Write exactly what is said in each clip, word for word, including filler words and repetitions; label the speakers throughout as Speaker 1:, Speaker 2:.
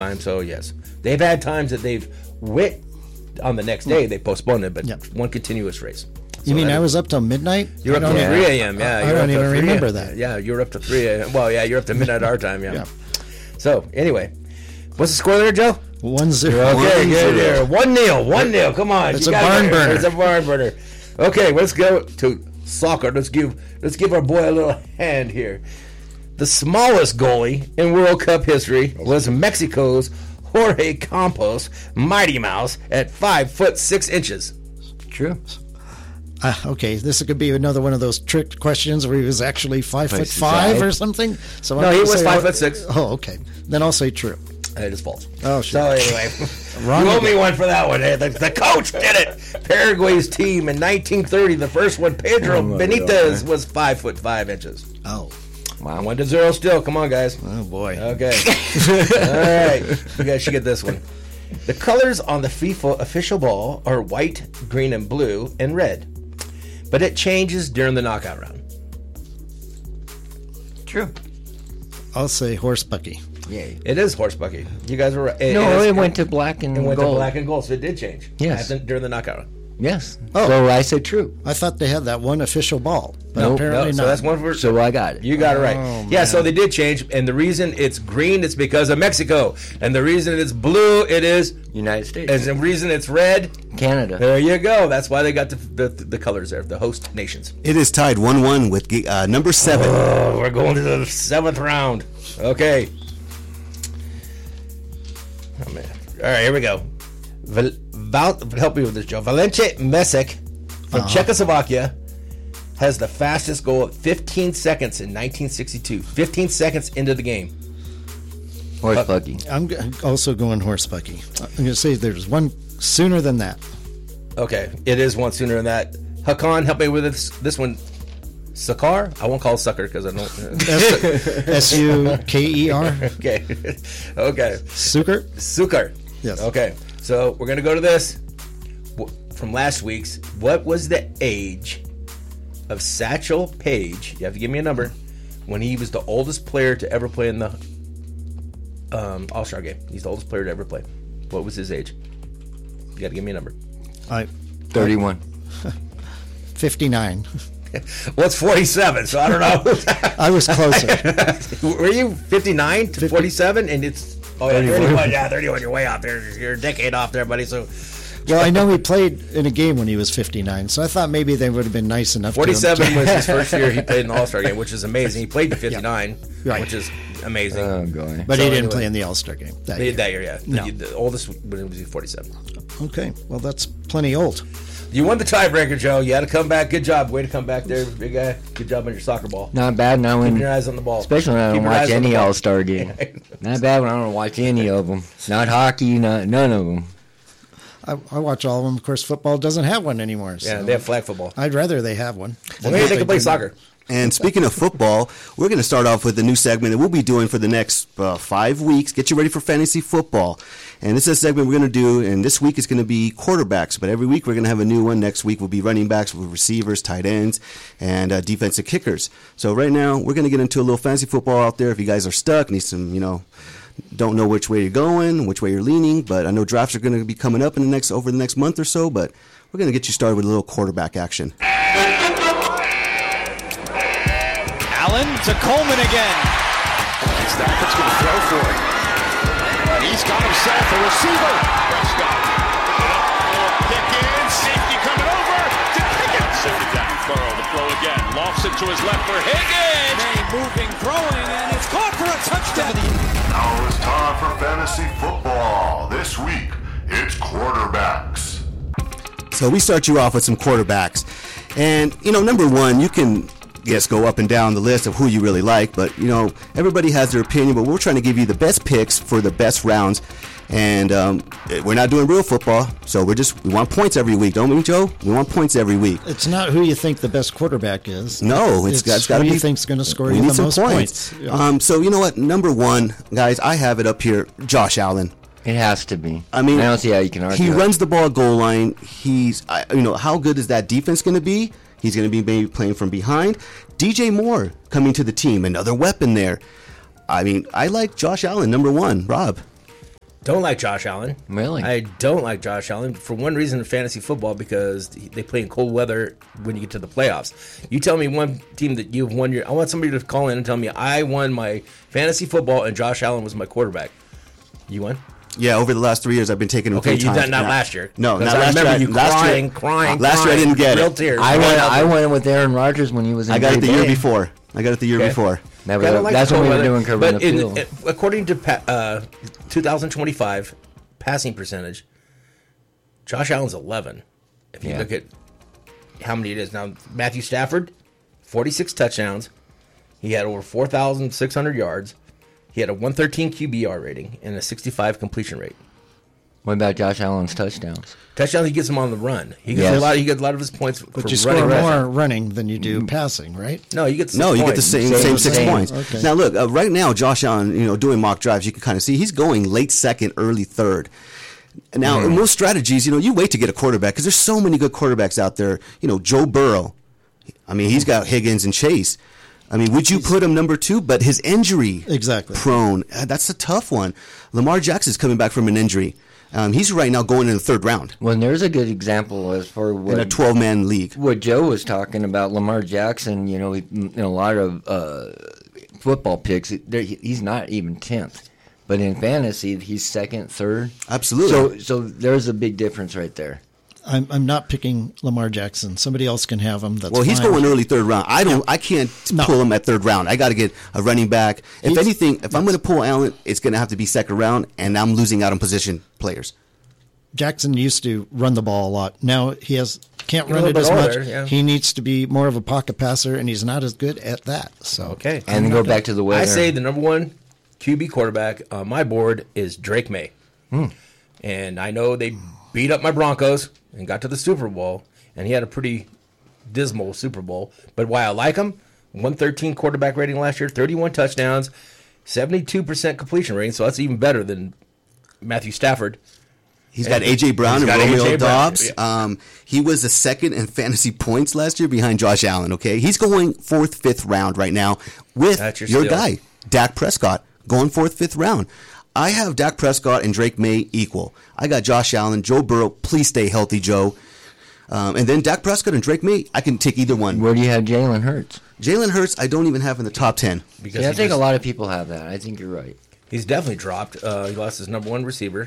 Speaker 1: time. So yes, they've had times that they've went on the next day. They postponed it, but
Speaker 2: Yep.
Speaker 1: one continuous race. So
Speaker 2: You mean
Speaker 1: that-
Speaker 2: I was up till midnight?
Speaker 1: You're
Speaker 2: I
Speaker 1: up
Speaker 2: don't
Speaker 1: to
Speaker 2: even-
Speaker 1: three a.m. Yeah,
Speaker 2: I
Speaker 1: you're
Speaker 2: don't
Speaker 1: up to
Speaker 2: even
Speaker 1: three
Speaker 2: remember
Speaker 1: a.m.
Speaker 2: that.
Speaker 1: Yeah, you're up to three a.m. Well, yeah, you're up to midnight our time. Yeah.
Speaker 2: Yeah.
Speaker 1: So anyway, what's the score there, Joe?
Speaker 2: One zero.
Speaker 1: Okay, good there. One nil. One nil. Come on.
Speaker 2: It's
Speaker 1: You
Speaker 2: a
Speaker 1: gotta
Speaker 2: barn
Speaker 1: get it.
Speaker 2: burner.
Speaker 1: It's a barn burner. Okay, let's go to soccer. Let's give let's give our boy a little hand here. The smallest goalie in World Cup history was Mexico's Jorge Campos, Mighty Mouse, at five foot six inches.
Speaker 3: True.
Speaker 2: Uh, okay, this could be another one of those trick questions where he was actually five foot
Speaker 3: Twice his
Speaker 2: five
Speaker 3: height.
Speaker 2: or something. So
Speaker 1: No,
Speaker 2: I'm
Speaker 1: he
Speaker 2: gonna
Speaker 1: was
Speaker 2: say-
Speaker 1: five foot six.
Speaker 2: Oh, okay. Then I'll say true.
Speaker 1: It is false.
Speaker 2: Oh,
Speaker 1: So
Speaker 2: shit.
Speaker 1: anyway,
Speaker 2: Wrong
Speaker 1: you owe
Speaker 2: again.
Speaker 1: me one for that one. eh? The, the coach did it. Paraguay's team in nineteen thirty, the first one, Pedro
Speaker 3: Oh, my
Speaker 1: Benitez,
Speaker 3: God.
Speaker 1: was five foot five inches.
Speaker 2: Oh,
Speaker 3: Wow.
Speaker 1: One to zero still. Come on, guys.
Speaker 2: oh boy.
Speaker 1: Okay. All right. You guys should get this one. The colors on the FIFA official ball are white, green, and blue, and red. But it changes during the knockout round.
Speaker 3: True.
Speaker 2: I'll say horse bucky.
Speaker 3: Yay.
Speaker 1: It is horse bucky. You guys were right.
Speaker 3: No,
Speaker 1: is-
Speaker 3: it went to black and
Speaker 1: it went
Speaker 3: gold.
Speaker 1: to black and gold, so it did change.
Speaker 3: Yes.
Speaker 1: At the- during the knockout round.
Speaker 3: Yes.
Speaker 2: Oh.
Speaker 3: So I said true.
Speaker 2: I thought they had that one official ball, but
Speaker 1: No,
Speaker 2: apparently
Speaker 1: no,
Speaker 2: not.
Speaker 1: so that's one for.
Speaker 3: So I got it.
Speaker 1: You got it right.
Speaker 2: Oh,
Speaker 1: yeah,
Speaker 2: man.
Speaker 1: so they did change, and the reason it's green is because of Mexico, and the reason it's blue it is,
Speaker 3: United States.
Speaker 1: and the reason it's red.
Speaker 3: Canada.
Speaker 1: There you go. That's why they got the the, the colors there, the host nations.
Speaker 4: It is tied one one with uh, number seven.
Speaker 1: Oh, we're going to the seventh round. Okay. Oh man. All right, here we go. Val, Val, help me with this, Joe. Valente Mesek from Czechoslovakia has the fastest goal at fifteen seconds in nineteen sixty-two. fifteen seconds into the game.
Speaker 3: Horse buggy.
Speaker 2: I'm g- also going horse bucky. I'm going to say there's one sooner than that.
Speaker 1: Okay, it is one sooner than that. Hakan, help me with this. This one, Sakar. I won't call it sucker because I don't.
Speaker 2: S U K E R.
Speaker 1: okay, okay.
Speaker 2: Suker?
Speaker 1: Sukar.
Speaker 2: Yes.
Speaker 1: Okay, so we're gonna go to this W- from last week's. What was the age of Satchel Paige? You have to give me a number. When he was the oldest player to ever play in the um, All-Star game. He's the oldest player to ever play. What was his age? You got to give me a number.
Speaker 2: I,
Speaker 3: thirty-one.
Speaker 2: fifty-nine.
Speaker 1: Well, it's forty-seven, so I don't know.
Speaker 2: I was closer.
Speaker 1: Were you fifty-nine to forty-seven? And it's oh yeah,
Speaker 3: thirty-one.
Speaker 1: thirty-one. Yeah, thirty-one. You're way off there. You're a decade off there, buddy. So
Speaker 2: Well, I know he played in a game when he was fifty-nine, so I thought maybe they would have been nice enough
Speaker 1: forty-seven
Speaker 2: to him.
Speaker 1: was his first year he played in the All-Star game, which is amazing. He played to fifty-nine,
Speaker 2: Right.
Speaker 1: which is amazing.
Speaker 3: Oh, God.
Speaker 2: But
Speaker 1: So
Speaker 2: he didn't
Speaker 1: anyway.
Speaker 2: play in the All-Star game that
Speaker 1: That
Speaker 2: year.
Speaker 1: year, yeah.
Speaker 2: No.
Speaker 1: The, the oldest when it was forty-seven.
Speaker 2: Okay, well, that's plenty old.
Speaker 1: You won the tiebreaker, Joe. You had to come back. Good job. Way to come back there, big guy. Good job on your soccer ball.
Speaker 3: Not bad now
Speaker 1: Keep
Speaker 3: when,
Speaker 1: your eyes on the ball.
Speaker 3: especially when I
Speaker 1: Keep
Speaker 3: don't
Speaker 1: your
Speaker 3: watch
Speaker 1: eyes on the
Speaker 3: any
Speaker 1: ball.
Speaker 3: All-Star game. Not bad when I don't watch any of them. Not hockey, not none of them.
Speaker 2: I, I watch all of them. Of course, football doesn't have one anymore. So
Speaker 1: Yeah, they have flag football.
Speaker 2: I'd rather they have one.
Speaker 1: Well, maybe they can play soccer.
Speaker 4: And speaking of football, we're going to start off with a new segment that we'll be doing for the next uh, five weeks. Get you ready for fantasy football. And this is a segment we're going to do, and this week is going to be quarterbacks. But every week we're going to have a new one. Next week will be running backs, with receivers, tight ends, and uh, defensive kickers. So right now we're going to get into a little fantasy football out there. If you guys are stuck, need some, you know, don't know which way you're going, which way you're leaning. But I know drafts are going to be coming up in the next over the next month or so. But we're going to get you started with a little quarterback action.
Speaker 5: Allen to Coleman again. Stafford's going to throw for it. He's got himself a receiver. Prescott. Pickens. Safety coming over to Higgins. Send it down. Burrow to throw again. Lofts it to his left for Higgins. May moving, throwing, and it's caught for a touchdown.
Speaker 6: Now it's time for fantasy football. This week, it's quarterbacks.
Speaker 4: So we start you off with some quarterbacks. And, you know, number one, you can, yes, go up and down the list of who you really like. But, you know, everybody has their opinion. But we're trying to give you the best picks for the best rounds. And um, we're not doing real football. So we're just, we want points every week, don't we, Joe? We want points every week.
Speaker 2: It's not who you think the best quarterback is.
Speaker 4: No, it's,
Speaker 2: it's
Speaker 4: got to
Speaker 2: who
Speaker 4: be.
Speaker 2: you think's going to score
Speaker 4: we
Speaker 2: you
Speaker 4: need
Speaker 2: the
Speaker 4: some
Speaker 2: most points. Yeah.
Speaker 4: Um, so, you know what? Number one, guys, I have it up here, Josh Allen.
Speaker 3: It has to be.
Speaker 4: I mean,
Speaker 3: I don't see how you can argue.
Speaker 4: He
Speaker 3: it.
Speaker 4: runs the ball at goal line. He's, I, you know, how good is that defense going to be? He's going to be maybe playing from behind. D J Moore coming to the team, another weapon there. I mean, I like Josh Allen, number one. Rob.
Speaker 1: Don't like Josh Allen.
Speaker 3: Really?
Speaker 1: I don't like Josh Allen for one reason in fantasy football, because they play in cold weather when you get to the playoffs. You tell me one team that you've won your... I want somebody to call in and tell me I won my fantasy football and Josh Allen was my quarterback. You won?
Speaker 4: Yeah, over the last three years, I've been taking him
Speaker 1: Okay,
Speaker 4: three
Speaker 1: you
Speaker 4: times.
Speaker 1: done not
Speaker 4: Yeah.
Speaker 1: last year.
Speaker 4: No,
Speaker 1: Because
Speaker 4: not
Speaker 1: I
Speaker 4: last year.
Speaker 1: remember you
Speaker 4: last
Speaker 1: crying,
Speaker 4: year,
Speaker 1: crying,
Speaker 4: Last year I
Speaker 1: crying,
Speaker 4: didn't get
Speaker 1: real
Speaker 4: it.
Speaker 1: tears.
Speaker 3: I
Speaker 1: Right
Speaker 3: went.
Speaker 1: out
Speaker 3: I
Speaker 1: there.
Speaker 3: went with Aaron Rodgers when he was in
Speaker 4: I got it
Speaker 3: Green
Speaker 4: the year
Speaker 3: Bay.
Speaker 4: before. I got it the year
Speaker 1: Okay.
Speaker 4: before.
Speaker 3: That was,
Speaker 1: Kinda like
Speaker 3: that's
Speaker 1: the
Speaker 3: when we
Speaker 1: cold
Speaker 3: were
Speaker 1: weather.
Speaker 3: doing covering
Speaker 1: But
Speaker 3: the
Speaker 1: in,
Speaker 3: field.
Speaker 1: uh, according to pa- uh, twenty twenty-five passing percentage, Josh Allen's eleven. If you
Speaker 3: Yeah.
Speaker 1: look at how many it is now, Matthew Stafford, forty-six touchdowns. He had over four thousand six hundred yards. He had a one thirteen Q B R rating and a sixty-five completion rate.
Speaker 3: What about Josh Allen's touchdowns?
Speaker 1: Touchdowns, he gets them on the run. He gets
Speaker 3: Yes.
Speaker 1: a lot. He gets a lot of his points
Speaker 2: But
Speaker 1: for
Speaker 2: you score
Speaker 1: running.
Speaker 2: more running than you do passing, right?
Speaker 1: No, you get six
Speaker 4: No, you get the
Speaker 1: points.
Speaker 4: same
Speaker 3: Same-
Speaker 4: same six
Speaker 3: same.
Speaker 4: points.
Speaker 2: Okay.
Speaker 4: Now look, uh, right now Josh Allen, you know, doing mock drives, you can kind of see he's going late second, early third. Now,
Speaker 1: Mm.
Speaker 4: in most strategies, you know, you wait to get a quarterback because there's so many good quarterbacks out there. You know, Joe Burrow. I mean, he's got Higgins and Chase. I mean, would you put him number two? But his injury
Speaker 2: Exactly.
Speaker 4: prone, uh, that's a tough one. Lamar Jackson's coming back from an injury. Um, he's right now going in the third round
Speaker 3: Well, there's a good example as for
Speaker 4: in a
Speaker 3: what
Speaker 4: twelve-man league.
Speaker 3: what Joe was talking about. Lamar Jackson, you know, he, in a lot of uh, football picks, there- he's not even tenth. But in fantasy, he's second, third.
Speaker 4: Absolutely.
Speaker 3: So, so there's a big difference right there.
Speaker 2: I'm I'm not picking Lamar Jackson. Somebody else can have him. That's
Speaker 4: Well, he's
Speaker 2: fine.
Speaker 4: going early third round. I don't. I can't
Speaker 2: No.
Speaker 4: pull him at third round. I got to get a running back. If
Speaker 2: He's-
Speaker 4: anything, if I'm going to pull Allen, it's going to have to be second round, and I'm losing out on position players.
Speaker 2: Jackson used to run the ball a lot. Now he has can't
Speaker 1: He's a
Speaker 2: run it
Speaker 1: little
Speaker 2: as
Speaker 1: bit
Speaker 2: much.
Speaker 1: older, yeah.
Speaker 2: He needs to be more of a pocket passer, and he's not as good at that. So
Speaker 1: Okay.
Speaker 3: And go back to the weather.
Speaker 1: I say the number one Q B quarterback on my board is Drake May. And I know they beat up my Broncos and got to the Super Bowl, and he had a pretty dismal Super Bowl. But why I like him, one thirteen quarterback rating last year, thirty-one touchdowns, seventy-two percent completion rating, so that's even better than Matthew Stafford.
Speaker 4: He's got
Speaker 1: And
Speaker 4: A J Brown
Speaker 1: he's
Speaker 4: and
Speaker 1: got
Speaker 4: Romeo
Speaker 1: A J Brown,
Speaker 4: Dobbs.
Speaker 1: yeah.
Speaker 4: Um, he was the second in fantasy points last year behind Josh Allen. Okay, he's going fourth, fifth round right now with
Speaker 1: That's your
Speaker 4: your
Speaker 1: steal.
Speaker 4: guy, Dak Prescott, going fourth, fifth round. I have Dak Prescott and Drake May equal. I got Josh Allen, Joe Burrow. Please stay healthy, Joe. Um, and then Dak Prescott and Drake May. I can take either one.
Speaker 3: Where do you have Jalen Hurts?
Speaker 4: Jalen Hurts, I don't even have in the top ten.
Speaker 1: Because
Speaker 3: Yeah, I
Speaker 1: he
Speaker 3: think
Speaker 1: just-
Speaker 3: a lot of people have that. I think you're right.
Speaker 1: He's definitely dropped. Uh, he lost his number one receiver,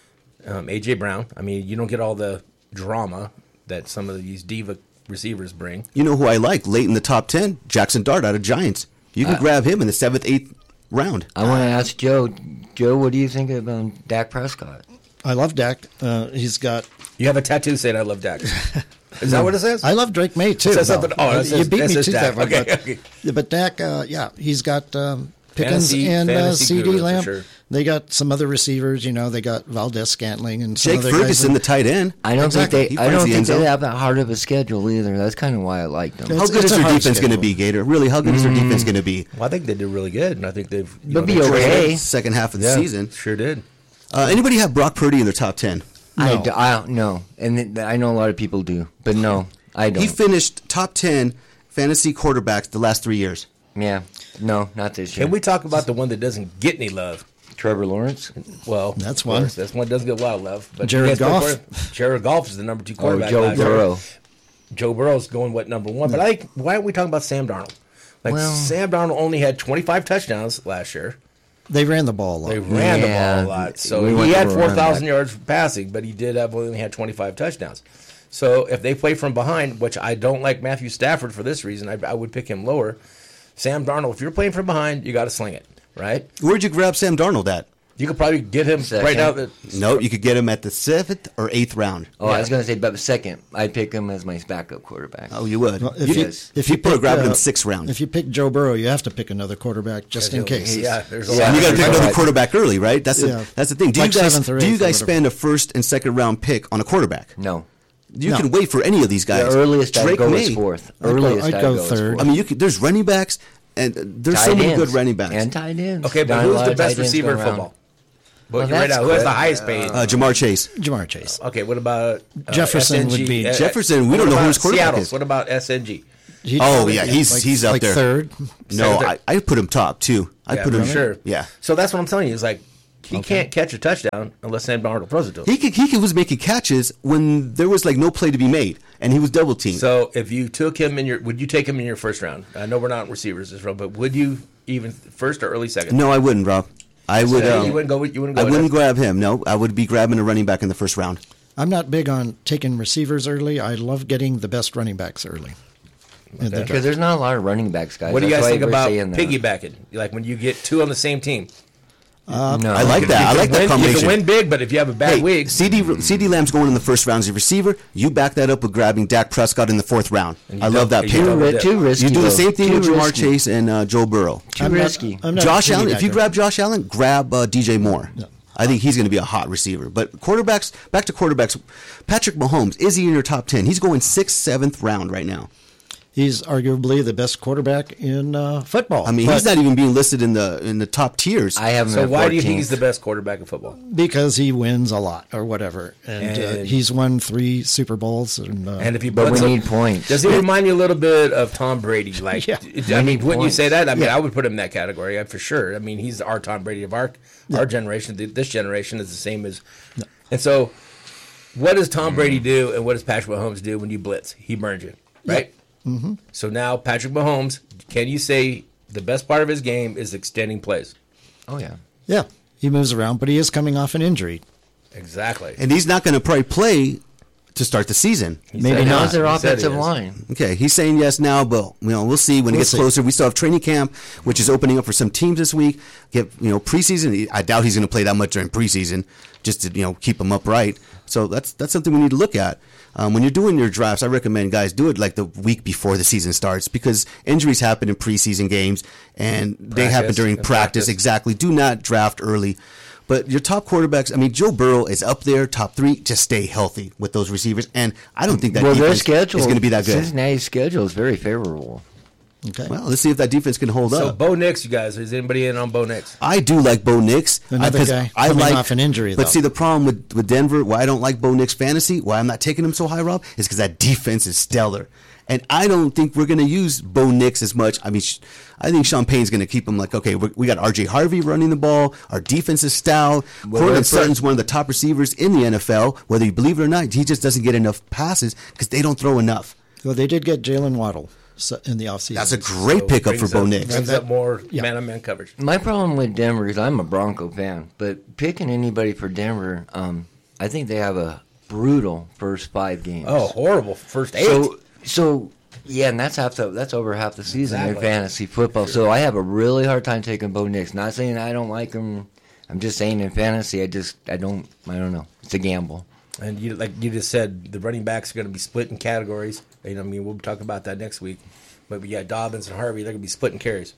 Speaker 1: um, A J Brown. I mean, you don't get all the drama that some of these diva receivers bring.
Speaker 4: You know who I like late in the top ten? Jackson Dart out of Giants. You can
Speaker 3: Uh,
Speaker 4: grab him in the seventh, eighth round.
Speaker 3: I want to ask Joe. Joe, what do you think of um, Dak Prescott?
Speaker 2: I love Dak. Uh, he's got.
Speaker 1: You have a tattoo saying "I love Dak." Is that what it says?
Speaker 2: I love Drake May too.
Speaker 1: It says
Speaker 2: though.
Speaker 1: something- oh, that
Speaker 2: you
Speaker 1: says-
Speaker 2: beat
Speaker 1: that
Speaker 2: me
Speaker 1: says
Speaker 2: to
Speaker 1: Dak.
Speaker 2: that one.
Speaker 1: Okay,
Speaker 2: but,
Speaker 1: okay.
Speaker 2: yeah, but Dak, uh, yeah, he's got um, Pickens
Speaker 1: Fantasy-
Speaker 2: and uh,
Speaker 1: fantasy
Speaker 2: C D
Speaker 1: guru, for
Speaker 2: Lamb.
Speaker 1: sure.
Speaker 2: They got some other receivers. You know, they got Valdez Scantling and some
Speaker 4: Jake
Speaker 2: other guys
Speaker 4: Ferguson,
Speaker 2: in-
Speaker 4: the tight end.
Speaker 3: I don't
Speaker 2: Exactly.
Speaker 3: think
Speaker 4: He
Speaker 3: they. I
Speaker 4: finds
Speaker 3: don't
Speaker 4: the
Speaker 3: think
Speaker 4: end
Speaker 3: they
Speaker 4: zone.
Speaker 3: have that hard of a schedule either. That's kind of why I like them.
Speaker 2: It's-
Speaker 4: How good
Speaker 2: it's
Speaker 4: is
Speaker 2: a
Speaker 4: their
Speaker 2: hard
Speaker 4: defense going to
Speaker 2: schedule.
Speaker 4: be, Gator? Really, how good is their defense going to be?
Speaker 1: Well, I think they did really good, and I think they've you
Speaker 3: They'll
Speaker 1: know,
Speaker 3: be
Speaker 1: they-
Speaker 3: okay.
Speaker 4: Second half of the
Speaker 1: Yeah,
Speaker 4: season.
Speaker 1: Sure did.
Speaker 4: Uh, anybody have Brock Purdy in their top ten?
Speaker 3: I,
Speaker 2: No.
Speaker 3: d- I don't know, and th- I know a lot of people do, but no, I don't.
Speaker 4: He finished top ten fantasy quarterbacks the last three years.
Speaker 3: yeah, no, not this year.
Speaker 1: Can we talk about the one that doesn't get any love?
Speaker 3: Trevor Lawrence?
Speaker 1: Well,
Speaker 2: That's
Speaker 1: of course,
Speaker 2: one.
Speaker 1: That's one that doesn't get a lot of love. But
Speaker 2: Jared
Speaker 1: you guys
Speaker 2: Goff.
Speaker 1: put for- Jared Goff is the number two
Speaker 3: Oh,
Speaker 1: quarterback.
Speaker 3: Joe
Speaker 1: last year.
Speaker 3: Burrow.
Speaker 1: Joe Burrow's going what number one? But I think why aren't we talking about Sam Darnold? Like
Speaker 3: Well-
Speaker 1: Sam Darnold only had twenty-five touchdowns last year.
Speaker 2: They ran the ball a lot.
Speaker 1: They ran
Speaker 3: Yeah.
Speaker 1: the ball a lot. So
Speaker 3: We
Speaker 1: he
Speaker 3: went
Speaker 1: had
Speaker 3: to a
Speaker 1: four
Speaker 3: run
Speaker 1: thousand
Speaker 3: back.
Speaker 1: yards passing, but he did have only had twenty-five touchdowns. So if they play from behind, which I don't like Matthew Stafford for this reason, I, I would pick him lower. Sam Darnold, if you're playing from behind, you got to sling it, right?
Speaker 4: Where'd you grab Sam Darnold at?
Speaker 1: You could probably get him
Speaker 3: Second.
Speaker 1: right now. The,
Speaker 4: No, you could get him at the seventh or eighth round.
Speaker 3: Oh, I was going to say, but second, I'd pick him as my backup quarterback.
Speaker 4: Oh, you would.
Speaker 2: Well, if
Speaker 4: you,
Speaker 2: you,
Speaker 3: Yes.
Speaker 2: if you
Speaker 4: People are
Speaker 2: pick,
Speaker 4: grabbing
Speaker 2: uh,
Speaker 4: him sixth round.
Speaker 2: If you pick Joe Burrow, you have to pick another quarterback just in case.
Speaker 1: Yeah, there's a
Speaker 3: Yeah.
Speaker 1: lot.
Speaker 4: And you got to pick
Speaker 3: Right.
Speaker 4: another quarterback early, right? That's
Speaker 2: Yeah.
Speaker 4: the that's the thing. Do
Speaker 2: Like
Speaker 4: you guys
Speaker 2: seventh or
Speaker 4: do you
Speaker 2: eighth or
Speaker 4: guys
Speaker 2: whatever.
Speaker 4: spend a first and second round pick on a quarterback?
Speaker 3: No.
Speaker 4: You
Speaker 2: No.
Speaker 4: can wait for any of these
Speaker 3: The
Speaker 4: guys.
Speaker 3: earliest I'd
Speaker 4: Drake
Speaker 3: go
Speaker 4: May.
Speaker 3: is fourth.
Speaker 2: I'd go-
Speaker 3: Earliest
Speaker 2: I'd
Speaker 3: I'd
Speaker 2: go
Speaker 3: go is
Speaker 2: third.
Speaker 3: fourth.
Speaker 4: I mean, you can, there's running backs, and uh, there's so
Speaker 3: Tight
Speaker 4: many
Speaker 3: ends.
Speaker 4: good running backs.
Speaker 3: And tight ends.
Speaker 1: Okay, but
Speaker 3: Got a
Speaker 1: who's
Speaker 3: lot
Speaker 1: the
Speaker 3: of
Speaker 1: best
Speaker 3: tight ends
Speaker 1: receiver in
Speaker 3: going around.
Speaker 1: football?
Speaker 3: Well,
Speaker 1: Well, right
Speaker 3: that's
Speaker 1: now, who has the
Speaker 3: quick.
Speaker 1: highest paid?
Speaker 4: uh, Jamar Chase,
Speaker 2: Jamar Chase.
Speaker 1: okay, what about uh,
Speaker 2: Jefferson
Speaker 1: S N G?
Speaker 2: would be-
Speaker 1: Uh,
Speaker 4: Jefferson, we
Speaker 1: what
Speaker 4: don't know who
Speaker 1: about
Speaker 4: his quarterback
Speaker 1: Seattle?
Speaker 4: is.
Speaker 1: What about S N G?
Speaker 2: He'd
Speaker 4: Oh,
Speaker 2: probably
Speaker 4: yeah,
Speaker 2: be
Speaker 4: he's-
Speaker 2: like,
Speaker 4: he's up
Speaker 2: like
Speaker 4: there.
Speaker 2: third.
Speaker 4: no,
Speaker 1: Second.
Speaker 4: I I put him top too. I
Speaker 1: Yeah,
Speaker 4: put
Speaker 1: for
Speaker 4: him
Speaker 1: sure.
Speaker 4: Yeah,
Speaker 1: So that's what I'm telling you. Is like He
Speaker 2: Okay.
Speaker 1: can't catch a touchdown unless Sam Darnold throws it to him.
Speaker 4: He could, he was making catches when there was like no play to be made, and he was double teamed.
Speaker 1: So if you took him in your, would you take him in your first round? I know we're not receivers this round, but would you even first or early second?
Speaker 4: no, I wouldn't, Rob. I would.
Speaker 1: So
Speaker 4: um,
Speaker 1: you wouldn't go. with- You wouldn't go.
Speaker 4: I
Speaker 1: with
Speaker 4: wouldn't
Speaker 1: that?
Speaker 4: grab him. No, I would be grabbing a running back in the first round.
Speaker 2: I'm not big on taking receivers early. I love getting the best running backs early. In the
Speaker 3: Because
Speaker 2: draft.
Speaker 3: there's not a lot of running backs, guys.
Speaker 1: What do you
Speaker 3: That's
Speaker 1: guys
Speaker 3: why
Speaker 1: think
Speaker 3: we're
Speaker 1: about
Speaker 3: saying that.
Speaker 1: piggybacking? Like when you get two on the same team.
Speaker 3: No,
Speaker 4: I like that. I
Speaker 1: You
Speaker 4: like
Speaker 1: can
Speaker 4: that
Speaker 1: win,
Speaker 4: combination.
Speaker 1: You can win big, but if you have a bad
Speaker 4: Hey,
Speaker 1: week,
Speaker 4: CD CD Lamb's going in the first round as a receiver. You back that up with grabbing Dak Prescott in the fourth round.
Speaker 1: And
Speaker 4: I
Speaker 1: you
Speaker 4: love
Speaker 1: don't-
Speaker 4: that
Speaker 1: you
Speaker 4: pick.
Speaker 3: Too,
Speaker 1: don't-
Speaker 3: ri- too risky.
Speaker 4: You do the
Speaker 3: though.
Speaker 4: same thing
Speaker 3: Too
Speaker 4: with Jamar
Speaker 3: risky.
Speaker 4: Chase and uh, Joe Burrow.
Speaker 3: Too
Speaker 2: I'm not-
Speaker 3: risky.
Speaker 2: I'm not
Speaker 4: Josh Allen. If you
Speaker 2: piggybacker.
Speaker 4: grab Josh Allen, grab uh, D J Moore. I think he's going to be a hot receiver. But quarterbacks, back to quarterbacks. Patrick Mahomes, is he in your top ten? He's going sixth, seventh round right now.
Speaker 2: He's arguably the best quarterback in uh, football.
Speaker 4: I mean,
Speaker 2: but
Speaker 4: he's not even being listed in the in the top tiers.
Speaker 3: I have him
Speaker 1: so
Speaker 3: at
Speaker 1: why do you think
Speaker 3: fourteenth.
Speaker 1: he's the best quarterback in football?
Speaker 2: because he wins a lot or whatever, and, uh,
Speaker 1: And-
Speaker 2: he's won three Super Bowls. And, uh,
Speaker 1: And if you
Speaker 3: But
Speaker 1: put
Speaker 3: we
Speaker 1: some-
Speaker 3: need points.
Speaker 1: Does he remind you a little bit of Tom Brady? Like,
Speaker 2: Yeah.
Speaker 1: I
Speaker 3: We
Speaker 1: mean,
Speaker 3: need
Speaker 1: wouldn't you
Speaker 3: points.
Speaker 1: say that? I mean,
Speaker 2: Yeah.
Speaker 1: I would put him in that category uh, for sure. I mean, he's our Tom Brady of our our generation. Th- This generation is the same as, and so, what does Tom Brady do, and what does Patrick Mahomes do when you blitz? He burns you, right? Mm-hmm. So now Patrick Mahomes, can you say the best part of his game is extending plays?
Speaker 3: Oh, yeah.
Speaker 2: yeah, he moves around, but he is coming off an injury.
Speaker 1: Exactly.
Speaker 4: and he's not going to probably play to start the season.
Speaker 1: He
Speaker 2: maybe
Speaker 1: said
Speaker 2: not.
Speaker 3: How's their
Speaker 1: He said he
Speaker 3: offensive
Speaker 1: is.
Speaker 3: line?
Speaker 4: Okay, he's saying yes now, but you know we'll see when it
Speaker 2: We'll
Speaker 4: gets
Speaker 2: see.
Speaker 4: closer. We still have training camp, which is opening up for some teams this week. Get you know preseason. I doubt he's going to play that much during preseason, just to you know keep him upright. So that's that's something we need to look at. Um, when you're doing your drafts, I recommend guys do it like the week before the season starts because injuries happen in preseason games and they happen
Speaker 1: Practice,
Speaker 4: during
Speaker 1: in
Speaker 4: practice.
Speaker 1: practice.
Speaker 4: Exactly. Do not draft early. But your top quarterbacks, I mean, Joe Burrow is up there, top three. Just stay healthy with those receivers, and I don't think that
Speaker 3: Well, their
Speaker 4: defense
Speaker 3: schedule
Speaker 4: is going to be that good.
Speaker 3: Cincinnati's schedule is very favorable.
Speaker 2: Okay,
Speaker 4: Well, let's see if that defense can hold
Speaker 1: So
Speaker 4: up.
Speaker 1: Bo Nix, you guys, is anybody in on Bo Nix?
Speaker 4: I do like Bo Nix.
Speaker 2: Another
Speaker 4: I, 'cause
Speaker 2: guy
Speaker 4: I
Speaker 2: coming
Speaker 4: like,
Speaker 2: off an injury,
Speaker 4: But
Speaker 2: though.
Speaker 4: see, the problem with, with Denver, why I don't like Bo Nix fantasy, why I'm not taking him so high, Rob, is because that defense is stellar. And I don't think we're going to use Bo Nix as much. I mean, sh- I think Sean Payne's going to keep him like, okay, we're, we got R J Harvey running the ball. Our defense is stout.
Speaker 3: Well,
Speaker 4: Cortland
Speaker 3: that's-
Speaker 4: Sutton's one of the top receivers in the N F L. Whether you believe it or not, he just doesn't get enough passes because they don't throw enough.
Speaker 2: well, they did get Jalen Waddle so- in the offseason.
Speaker 4: That's a great
Speaker 1: So
Speaker 4: pickup for
Speaker 1: brings
Speaker 4: Bo
Speaker 1: up-
Speaker 4: Nix.
Speaker 1: Brings up more
Speaker 2: Yeah.
Speaker 1: man-on-man coverage.
Speaker 3: My problem with Denver is I'm a Bronco fan, but picking anybody for Denver, um, I think they have a brutal first five games.
Speaker 1: Oh, horrible first eight.
Speaker 3: so so yeah, and that's half the that's over half the season
Speaker 1: Exactly.
Speaker 3: in fantasy football. So I have a really hard time taking Bo Nix. Not saying I don't like him. I'm just saying in fantasy, I just I don't I don't know. It's a gamble.
Speaker 1: And you, like you just said, the running backs are going to be split in categories. You know, I mean, we'll talk about that next week. But we got Dobbins and Harvey; they're going to be splitting carries.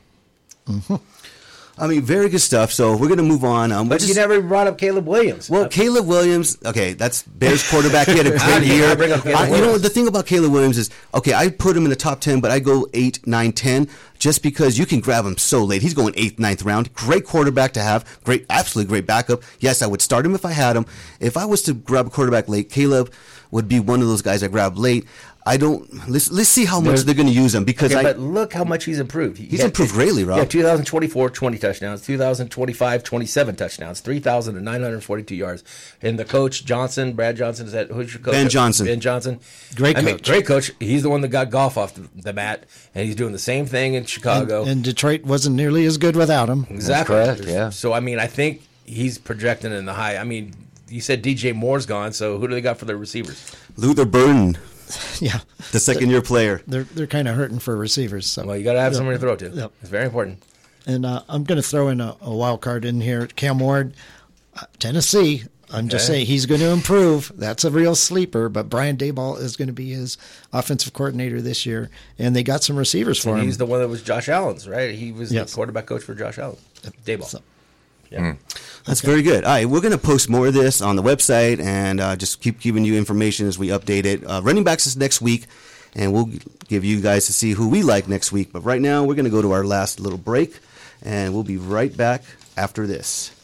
Speaker 4: I mean, very good stuff. So we're going to move on. Um, we're
Speaker 1: But you
Speaker 4: just-
Speaker 1: never brought up Caleb Williams.
Speaker 4: Well,
Speaker 1: Uh,
Speaker 4: Caleb Williams, okay, that's Bears quarterback. He had a
Speaker 1: How
Speaker 4: great
Speaker 1: do you
Speaker 4: year.
Speaker 1: not bring up Caleb
Speaker 4: I- you know
Speaker 1: Williams?
Speaker 4: what? The thing about Caleb Williams is, okay, I put him in the top ten, but I go eight, nine, ten, just because you can grab him so late. He's going eighth, ninth round. Great quarterback to have. Great, absolutely great backup. Yes, I would start him if I had him. If I was to grab a quarterback late, Caleb would be one of those guys I grab late. I don't. Let's let's see how much
Speaker 3: There's-
Speaker 4: they're going to use him because
Speaker 1: okay,
Speaker 4: I.
Speaker 1: but look how much he's improved. He
Speaker 4: He's
Speaker 1: had-
Speaker 4: improved greatly, Rob.
Speaker 1: Yeah, two thousand twenty-four, twenty touchdowns. two thousand twenty-five, twenty-seven touchdowns. three thousand nine hundred forty-two yards. And the coach, Johnson, Brad Johnson, is that who's your coach?
Speaker 4: Ben Johnson.
Speaker 1: Ben Johnson.
Speaker 2: Great
Speaker 1: I mean,
Speaker 2: coach.
Speaker 1: great coach. He's the one that got golf off the, the mat, and he's doing the same thing in
Speaker 2: and,
Speaker 1: Chicago.
Speaker 2: and Detroit wasn't nearly as good without him.
Speaker 1: Exactly.
Speaker 3: correct, yeah.
Speaker 1: So I mean, I think he's projecting in the high. I mean, you said D J Moore's gone, so who do they got for their receivers?
Speaker 4: Luther Burden,
Speaker 2: Yeah,
Speaker 4: the second year player.
Speaker 2: they're they're kind of hurting for receivers. So.
Speaker 1: Well, you got to have
Speaker 2: Yep.
Speaker 1: somebody to throw to.
Speaker 2: Yep.
Speaker 1: It's very important.
Speaker 2: And uh, I'm going to throw in a, a wild card in here. Cam Ward, uh, Tennessee. I'm just
Speaker 1: Okay.
Speaker 2: saying he's going to improve. That's a real sleeper. But Brian Daboll is going to be his offensive coordinator this year, and they got some receivers for
Speaker 1: And
Speaker 2: him.
Speaker 1: he's the one that was Josh Allen's, right? He was
Speaker 2: Yes.
Speaker 1: the quarterback coach for Josh Allen. Dayball.
Speaker 2: So-
Speaker 1: Yeah.
Speaker 4: That's very good. All right, we're going to post more of this on the website and uh, just keep giving you information as we update it. Uh, running backs is next week, and we'll give you guys to see who we like next week. But right now, we're going to go to our last little break, and we'll be right back after this.